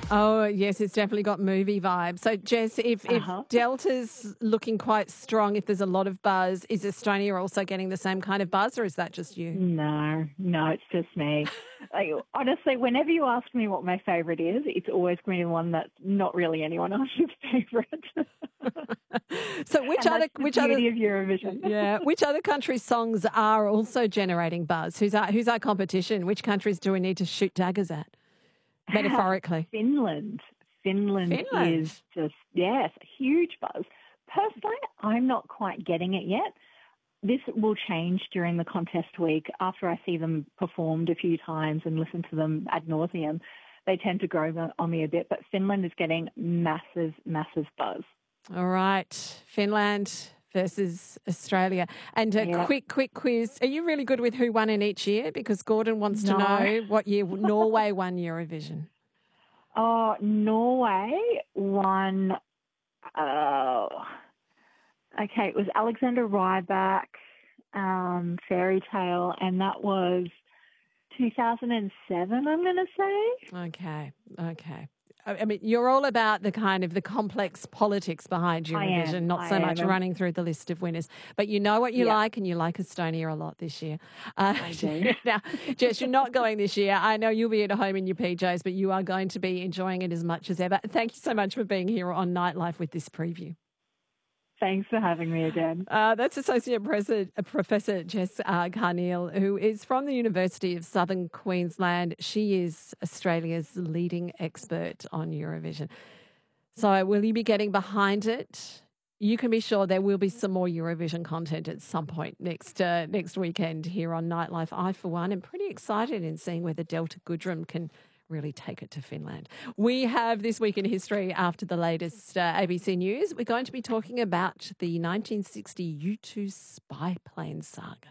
Oh, yes, it's definitely got movie vibes. So, Jess, if Delta's looking quite strong, if there's a lot of buzz, is Estonia also getting the same kind of buzz, or is that just you? No, it's just me. Like, honestly, whenever you ask me what my favourite is, it's always going to be one that's not really anyone else's favourite. So which other beauty of Eurovision? Yeah, which other countries' songs are also generating buzz? Who's our competition? Which countries do we need to shoot daggers at, metaphorically? Finland is just, yes, a huge buzz. Personally, I'm not quite getting it yet. This will change during the contest week. After I see them performed a few times and listen to them ad nauseum, they tend to grow on me a bit. But Finland is getting massive, massive buzz. All right, Finland versus Australia. And a quick quiz. Are you really good with who won in each year? Because Gordon wants to know what year Norway won Eurovision. Oh, Norway won... it was Alexander Rybak, Fairy Tale, and that was 2007, I'm going to say. Okay. I mean, you're all about the kind of the complex politics behind Eurovision, not so much running through the list of winners. But you know what you like, and you like Estonia a lot this year. I do. Now, Jess, you're not going this year. I know you'll be at home in your PJs, but you are going to be enjoying it as much as ever. Thank you so much for being here on Nightlife with this preview. Thanks for having me again. That's Associate Professor Jess Carneil, who is from the University of Southern Queensland. She is Australia's leading expert on Eurovision. So will you be getting behind it? You can be sure there will be some more Eurovision content at some point next weekend here on Nightlife. I, for one, am pretty excited in seeing whether Delta Goodrem can really take it to Finland. We have This Week in History after the latest ABC News. We're going to be talking about the 1960 U2 spy plane saga.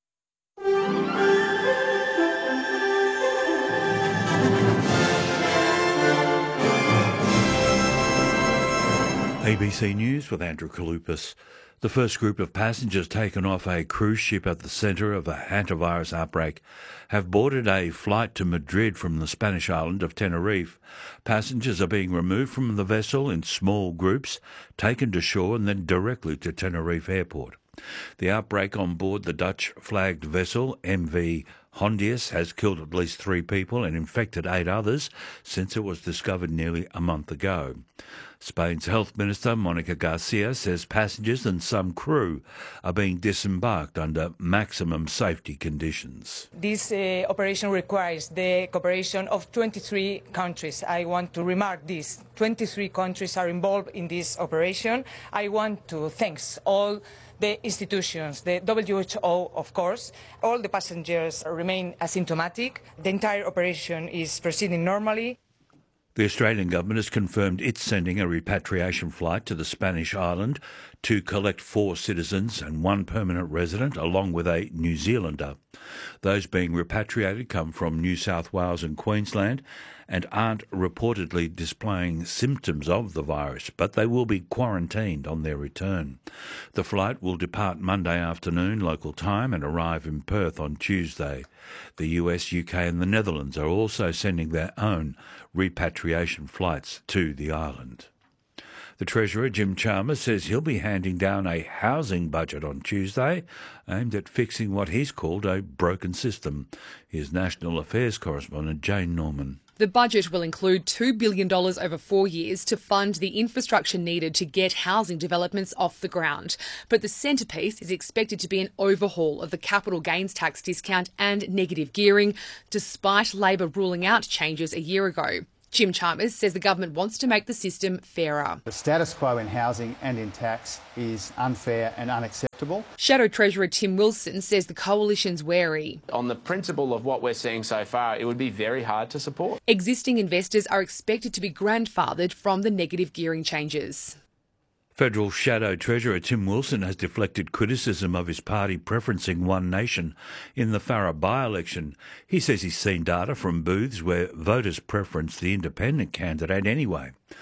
ABC News with Andrew Kalupas. The first group of passengers taken off a cruise ship at the centre of a hantavirus outbreak have boarded a flight to Madrid from the Spanish island of Tenerife. Passengers are being removed from the vessel in small groups, taken to shore and then directly to Tenerife airport. The outbreak on board the Dutch-flagged vessel MV Hondius has killed at least 3 people and infected 8 others since it was discovered nearly a month ago. Spain's Health Minister, Monica Garcia, says passengers and some crew are being disembarked under maximum safety conditions. This operation requires the cooperation of 23 countries. I want to remark this. 23 countries are involved in this operation. I want to thank all the institutions, the WHO, of course. All the passengers remain asymptomatic. The entire operation is proceeding normally. The Australian government has confirmed it's sending a repatriation flight to the Spanish island to collect 4 citizens and 1 permanent resident, along with a New Zealander. Those being repatriated come from New South Wales and Queensland and aren't reportedly displaying symptoms of the virus, but they will be quarantined on their return. The flight will depart Monday afternoon local time and arrive in Perth on Tuesday. The US, UK and the Netherlands are also sending their own repatriation flights to the island. The Treasurer, Jim Chalmers, says he'll be handing down a housing budget on Tuesday aimed at fixing what he's called a broken system. Here's National Affairs correspondent Jane Norman. The budget will include $2 billion over 4 years to fund the infrastructure needed to get housing developments off the ground. But the centrepiece is expected to be an overhaul of the capital gains tax discount and negative gearing, despite Labor ruling out changes a year ago. Jim Chalmers says the government wants to make the system fairer. The status quo in housing and in tax is unfair and unacceptable. Shadow Treasurer Tim Wilson says the coalition's wary. On the principle of what we're seeing so far, it would be very hard to support. Existing investors are expected to be grandfathered from the negative gearing changes. Federal Shadow Treasurer Tim Wilson has deflected criticism of his party preferencing One Nation in the Farrer by-election. He says he's seen data from booths where voters preference the independent candidate anyway.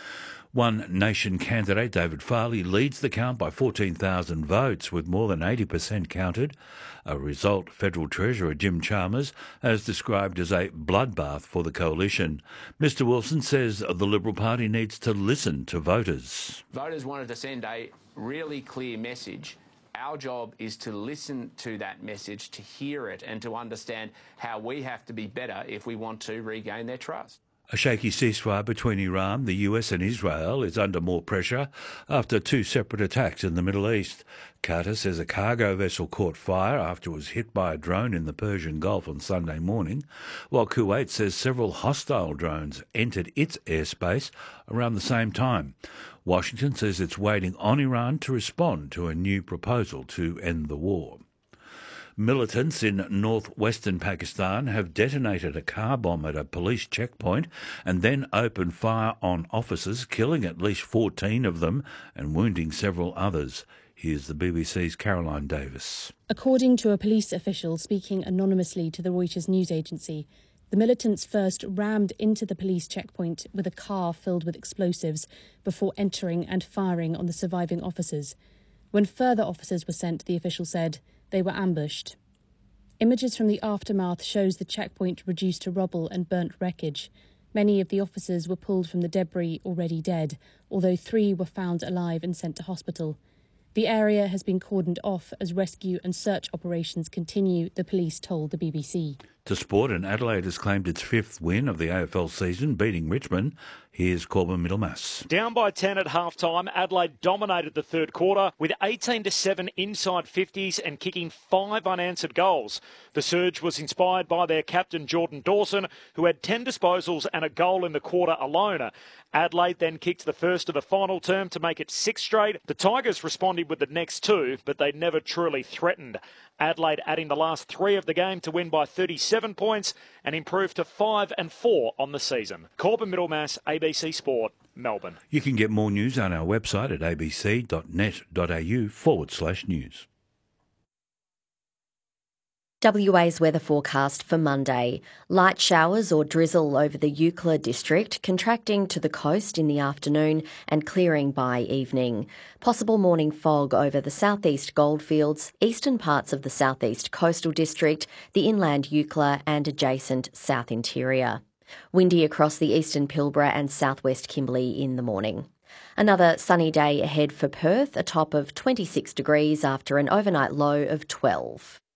One Nation candidate, David Farley, leads the count by 14,000 votes, with more than 80% counted, a result Federal Treasurer Jim Chalmers has described as a bloodbath for the coalition. Mr Wilson says the Liberal Party needs to listen to voters. Voters wanted to send a really clear message. Our job is to listen to that message, to hear it, and to understand how we have to be better if we want to regain their trust. A shaky ceasefire between Iran, the US and Israel is under more pressure after two separate attacks in the Middle East. Qatar says a cargo vessel caught fire after it was hit by a drone in the Persian Gulf on Sunday morning, while Kuwait says several hostile drones entered its airspace around the same time. Washington says it's waiting on Iran to respond to a new proposal to end the war. Militants in northwestern Pakistan have detonated a car bomb at a police checkpoint and then opened fire on officers, killing at least 14 of them and wounding several others. Here's the BBC's Caroline Davis. According to a police official speaking anonymously to the Reuters news agency, the militants first rammed into the police checkpoint with a car filled with explosives before entering and firing on the surviving officers. When further officers were sent, the official said, they were ambushed. Images from the aftermath shows the checkpoint reduced to rubble and burnt wreckage. Many of the officers were pulled from the debris already dead, although 3 were found alive and sent to hospital. The area has been cordoned off as rescue and search operations continue, the police told the BBC. To sport, and Adelaide has claimed its 5th win of the AFL season, beating Richmond. Here's Corbin Middlemass. Down by 10 at half-time, Adelaide dominated the third quarter with 18-7 inside 50s and kicking 5 unanswered goals. The surge was inspired by their captain Jordan Dawson, who had 10 disposals and a goal in the quarter alone. Adelaide then kicked the first of the final term to make it 6 straight. The Tigers responded with the next 2, but they never truly threatened. Adelaide adding the last 3 of the game to win by 37 points and improve to 5-4 on the season. Corbin Middlemass, ABC Sport, Melbourne. You can get more news on our website at abc.net.au/news. WA's weather forecast for Monday. Light showers or drizzle over the Eucla district, contracting to the coast in the afternoon and clearing by evening. Possible morning fog over the southeast goldfields, eastern parts of the southeast coastal district, the inland Eucla and adjacent south interior. Windy across the eastern Pilbara and southwest Kimberley in the morning. Another sunny day ahead for Perth, a top of 26 degrees after an overnight low of 12.